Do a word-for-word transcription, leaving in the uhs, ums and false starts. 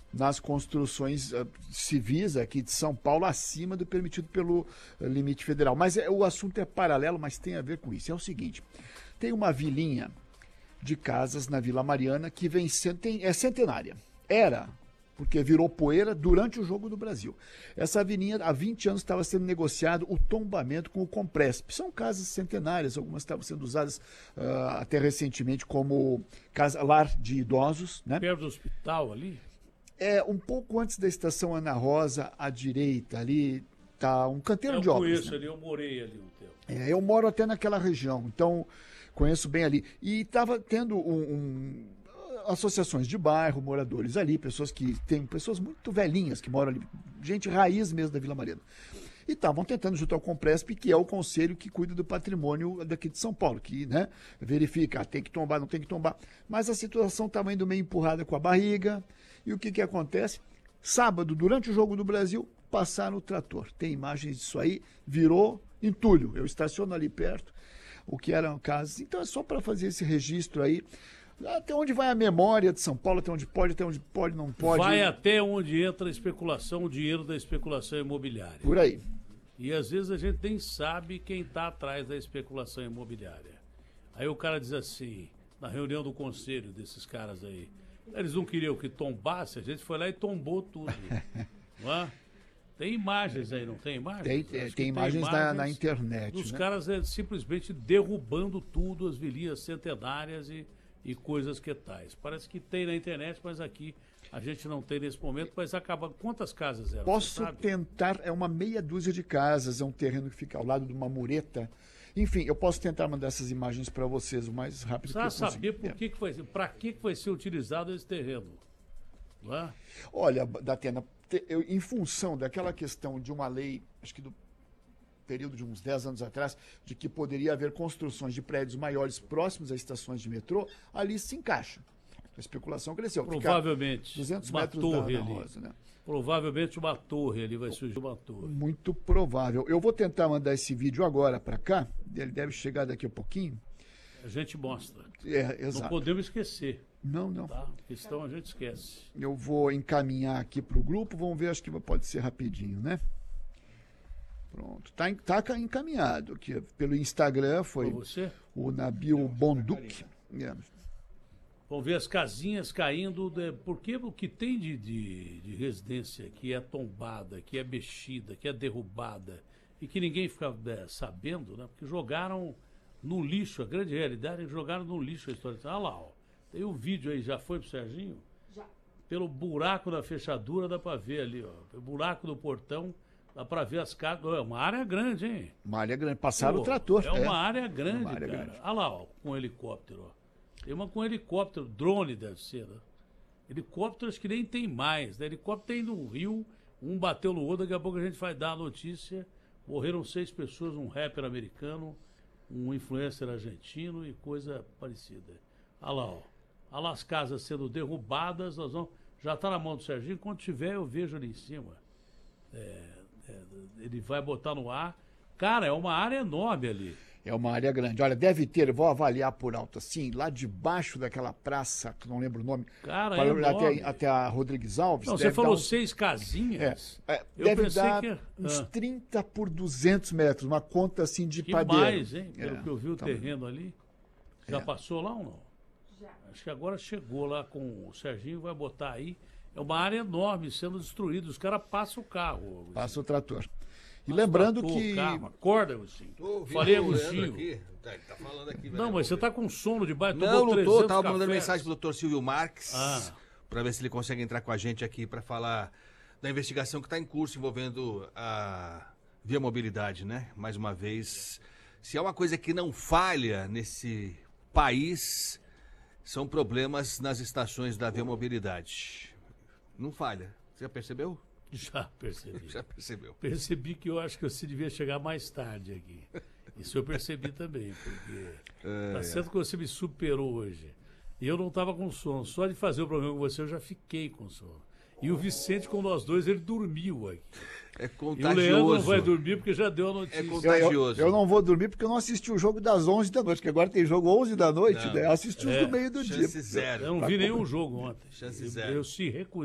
nas construções uh, civis aqui de São Paulo, acima do permitido pelo uh, limite federal. Mas é, o assunto é paralelo, mas tem a ver com isso. É o seguinte, tem uma vilinha de casas na Vila Mariana que vem sendo, tem, é centenária. Era, porque virou poeira durante o Jogo do Brasil. Essa vilinha, há vinte anos, estava sendo negociado o tombamento com o Compresp. São casas centenárias, algumas estavam sendo usadas uh, até recentemente como casa, lar de idosos. Né? Perto do hospital ali? É, um pouco antes da estação Ana Rosa, à direita, ali está um canteiro eu de obras. Eu conheço né? ali, eu morei ali um tempo. É, eu moro até naquela região, então conheço bem ali. E estava tendo um, um, associações de bairro, moradores ali, pessoas que tem pessoas muito velhinhas que moram ali, gente raiz mesmo da Vila Mariana. E estavam tentando junto ao Compresp, que é o conselho que cuida do patrimônio daqui de São Paulo, que né, verifica, ah, tem que tombar, não tem que tombar. Mas a situação estava indo meio empurrada com a barriga. E o que, que acontece? Sábado, durante o Jogo do Brasil, passaram o trator. Tem imagens disso aí, virou entulho. Eu estaciono ali perto, o que eram casas. Então é só para fazer esse registro aí. Até onde vai a memória de São Paulo, até onde pode, até onde pode, não pode. Vai até onde entra a especulação, o dinheiro da especulação imobiliária. Por aí. E às vezes a gente nem sabe quem está atrás da especulação imobiliária. Aí o cara diz assim, na reunião do conselho desses caras aí, eles não queriam que tombasse, a gente foi lá e tombou tudo. Não é? Tem imagens aí, não tem imagens? Tem, tem, tem imagens, imagens na, na internet. Dos né? caras é, simplesmente derrubando tudo, as vilinhas centenárias e, e coisas que tais. Parece que tem na internet, mas aqui a gente não tem nesse momento, mas acaba. Quantas casas eram? Posso tentar, é uma meia dúzia de casas, é um terreno que fica ao lado de uma mureta. Enfim, eu posso tentar mandar essas imagens para vocês o mais rápido que eu consigo. Precisa saber por é. que, que vai ser, para que, que vai ser utilizado esse terreno. Não é? Olha, Datena, eu, em função daquela questão de uma lei, acho que do período de uns dez anos atrás, de que poderia haver construções de prédios maiores próximos às estações de metrô, ali se encaixa. A especulação cresceu. Provavelmente. duzentos uma metros torre da ali. Rosa, né? Provavelmente uma torre ali, vai surgir uma torre. Muito provável. Eu vou tentar mandar esse vídeo agora para cá. Ele deve chegar daqui a pouquinho. A gente mostra. É, exato. Não podemos esquecer. Não, não. Tá? Questão a gente esquece. Eu vou encaminhar aqui para o grupo. Vamos ver, acho que pode ser rapidinho, né? Pronto. Tá, tá encaminhado aqui. Pelo Instagram foi você? O Nabil Bonduc. É. Vamos ver as casinhas caindo, de, porque o que tem de, de, de residência que é tombada, que é mexida, que é derrubada e que ninguém fica é, sabendo, né? Porque jogaram no lixo, a grande realidade é que jogaram no lixo a história. Olha lá, ó, tem um vídeo aí, já foi pro Serginho? Já. Pelo buraco da fechadura dá para ver ali, ó, pelo buraco do portão dá para ver as casas. É uma área grande, hein? Uma área grande, passaram Pô, o trator. É uma é. área grande, uma área cara. grande. Olha lá, ó, com helicóptero, ó. Tem uma com helicóptero, drone deve ser, né? Helicópteros que nem tem mais, né? Helicóptero tem no Rio, um bateu no outro, daqui a pouco a gente vai dar a notícia. Morreram seis pessoas, um rapper americano, um influencer argentino e coisa parecida. Olha lá, ó. Olha lá as casas sendo derrubadas, nós vamos... já está na mão do Serginho, quando tiver eu vejo ali em cima. É, é, ele vai botar no ar. Cara, é uma área enorme ali. É uma área grande. Olha, deve ter, vou avaliar por alto assim, lá debaixo daquela praça, que não lembro o nome, Cara, para, é até, até a Rodrigues Alves. Não, você falou uns, seis casinhas. É, é, eu deve pensei dar que... uns ah. trinta por duzentos metros, uma conta assim de que padeiro. mais, hein? Pelo é, que eu vi o tá terreno ali. Já é. passou lá ou não? Já. Acho que agora chegou lá com o Serginho, vai botar aí. É uma área enorme sendo destruída. Os caras passam o carro. Passa o trator. E Passa lembrando o trator, que... Calma, acorda, Agostinho. Falei, Agostinho. Aqui. Tá, ele tá falando aqui. Não, mas você tá com sono de baixo. Não, não tô. Tava cafés. mandando mensagem pro doutor Silvio Marques. Ah. Para ver se ele consegue entrar com a gente aqui para falar da investigação que está em curso envolvendo a Via Mobilidade, né? Mais uma vez, se há uma coisa que não falha nesse país, são problemas nas estações da Via Mobilidade. Não falha. Você já percebeu? Já percebi. Já percebeu. Percebi que eu acho que você devia chegar mais tarde aqui. Isso eu percebi também, porque é, tá certo que você me superou hoje. E eu não estava com sono. Só de fazer o programa com você eu já fiquei com sono. E o Vicente, com nós dois, ele dormiu aqui. É contagioso. E o Leandro não vai dormir porque já deu a notícia. É contagioso. Eu, eu, eu não vou dormir porque eu não assisti o jogo das onze da noite, que agora tem jogo onze da noite, não. né? Eu assisti os É, do meio do chance dia. zero. Eu não vi nenhum jogo ontem. Chance eu, zero. eu se recusei.